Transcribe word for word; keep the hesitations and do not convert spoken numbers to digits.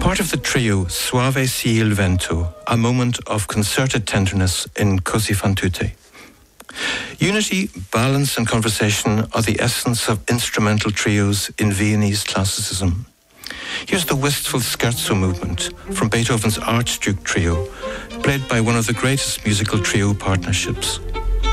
part of the trio Suave si il vento, a moment of concerted tenderness in Così fan tutte. Unity, balance and conversation are the essence of instrumental trios in Viennese classicism. Here's the wistful scherzo movement from Beethoven's Archduke Trio, played by one of the greatest musical trio partnerships.